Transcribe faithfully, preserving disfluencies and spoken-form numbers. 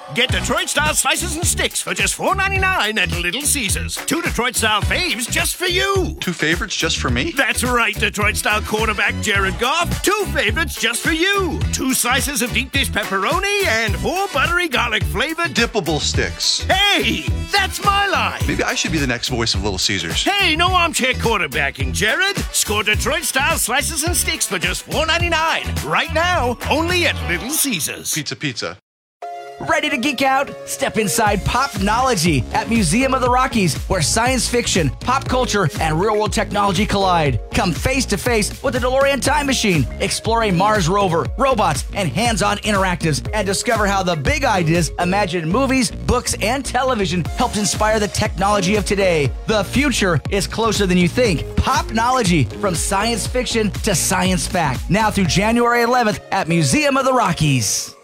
Get Detroit-style slices and sticks for just four ninety-nine at Little Caesars. Two Detroit-style faves just for you. Two favorites just for me? That's right, Detroit-style quarterback Jared Goff. Two favorites just for you. Two slices of deep dish pepperoni and four buttery garlic-flavored dippable sticks. Hey, that's my line. Maybe I should be the next voice of Little Caesars. Hey, no armchair quarterbacking, Jared. Score Detroit-style slices and sticks for just four ninety-nine. Right now, only at Little Caesars. Pizza, pizza. Ready to geek out? Step inside Popnology at Museum of the Rockies, where science fiction, pop culture, and real-world technology collide. Come face-to-face with the DeLorean Time Machine, explore a Mars rover, robots, and hands-on interactives, and discover how the big ideas imagined in movies, books, and television helped inspire the technology of today. The future is closer than you think. Popnology, from science fiction to science fact. Now through January eleventh at Museum of the Rockies.